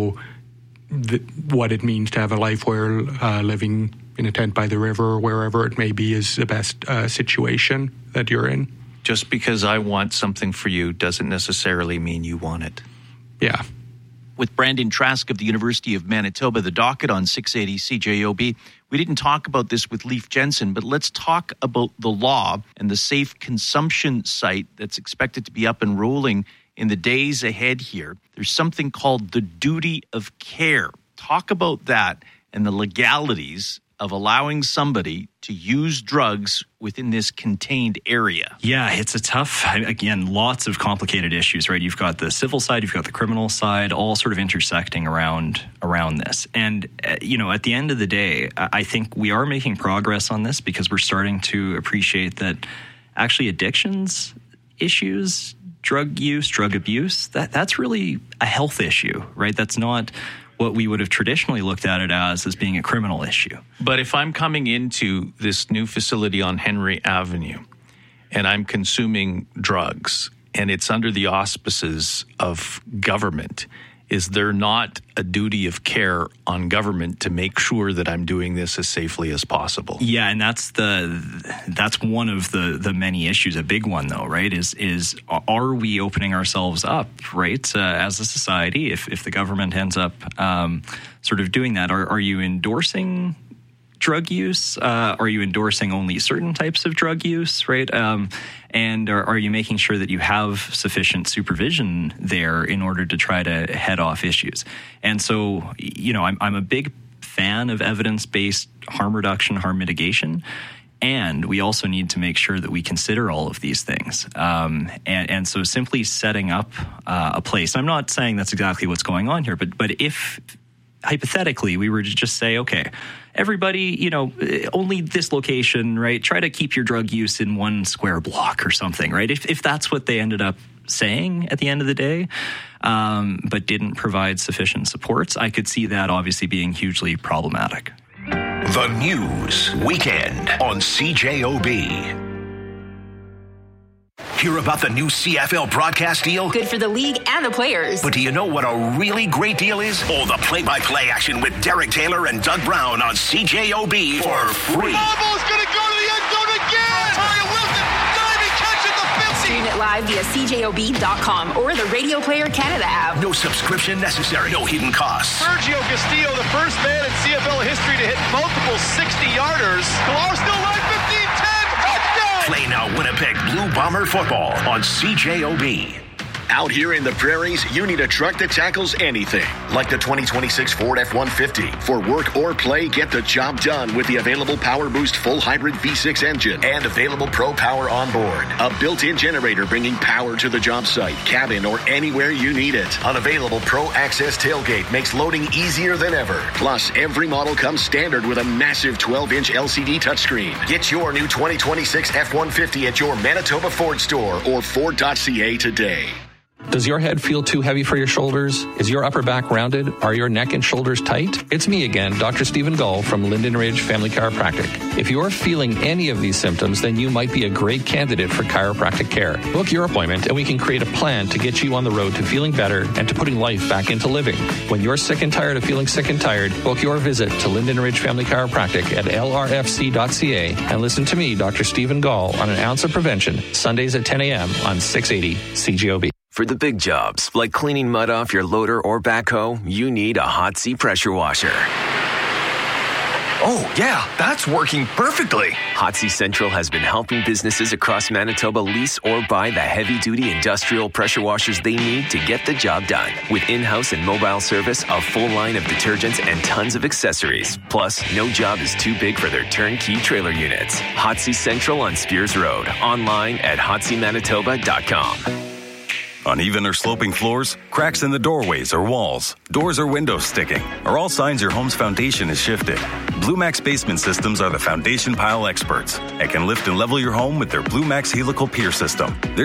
what it means to have a life where living in a tent by the river or wherever it may be is the best situation that you're in. Just because I want something for you doesn't necessarily mean you want it. Yeah. With Brandon Trask of the University of Manitoba, the docket on 680 CJOB. We didn't talk about this with Leif Jensen, but let's talk about the law and the safe consumption site that's expected to be up and rolling in the days ahead here. There's something called the duty of care. Talk about that and the legalities of allowing somebody to use drugs within this contained area. Yeah, it's a tough, again, lots of complicated issues, right? You've got the civil side, you've got the criminal side, all sort of intersecting around this. And, you know, at the end of the day, I think we are making progress on this because we're starting to appreciate that actually addictions issues, drug use, drug abuse, that's really a health issue, right? That's not what we would have traditionally looked at it as being a criminal issue. But if I'm coming into this new facility on Henry Avenue and I'm consuming drugs and it's under the auspices of government, is there not a duty of care on government to make sure that I'm doing this as safely as possible? Yeah, and that's one of the many issues. A big one, though, right, is are we opening ourselves up, right, as a society? If the government ends up sort of doing that, are you endorsing drug use? Are you endorsing only certain types of drug use, right? And are you making sure that you have sufficient supervision there in order to try to head off issues? And so, you know, I'm a big fan of evidence-based harm reduction, harm mitigation. And we also need to make sure that we consider all of these things. And so simply setting up a place, I'm not saying that's exactly what's going on here, but if hypothetically we were to just say, okay, everybody, you know, only this location, right? Try to keep your drug use in one square block or something, right? If that's what they ended up saying at the end of the day, but didn't provide sufficient supports, I could see that obviously being hugely problematic. The News Weekend on CJOB. Hear about the new CFL broadcast deal? Good for the league and the players. But do you know what a really great deal is? Oh, the play-by-play action with Derek Taylor and Doug Brown on CJOB for free. Ball's going to go to the end zone again! Tyler Wilson, diving catch at the 50! Stream it live via CJOB.com or the Radio Player Canada app. No subscription necessary, no hidden costs. Sergio Castillo, the first man in CFL history to hit multiple 60-yarders. Galar still live, 15-10, touchdown! Play now Winnipeg Blue Bomber football on CJOB. Out here in the prairies, you need a truck that tackles anything, like the 2026 Ford F-150. For work or play, get the job done with the available Power Boost full hybrid V6 engine and available Pro Power on board. A built-in generator bringing power to the job site, cabin, or anywhere you need it. Unavailable Pro Access tailgate makes loading easier than ever. Plus, every model comes standard with a massive 12-inch LCD touchscreen. Get your new 2026 F-150 at your Manitoba Ford store or Ford.ca today. Does your head feel too heavy for your shoulders? Is your upper back rounded? Are your neck and shoulders tight? It's me again, Dr. Stephen Gull from Linden Ridge Family Chiropractic. If you're feeling any of these symptoms, then you might be a great candidate for chiropractic care. Book your appointment and we can create a plan to get you on the road to feeling better and to putting life back into living. When you're sick and tired of feeling sick and tired, book your visit to Linden Ridge Family Chiropractic at lrfc.ca and listen to me, Dr. Stephen Gall, on An Ounce of Prevention, Sundays at 10 a.m. on 680 CJOB. For the big jobs, like cleaning mud off your loader or backhoe, you need a Hot Sea pressure washer. Oh, yeah, that's working perfectly. Hot Sea Central has been helping businesses across Manitoba lease or buy the heavy-duty industrial pressure washers they need to get the job done. With in-house and mobile service, a full line of detergents, and tons of accessories. Plus, no job is too big for their turnkey trailer units. Hot Sea Central on Spears Road. Online at hotseamanitoba.com. Uneven or sloping floors, cracks in the doorways or walls, doors or windows sticking are all signs your home's foundation is shifted. Blue Max Basement Systems are the foundation pile experts and can lift and level your home with their Blue Max Helical Pier System. Their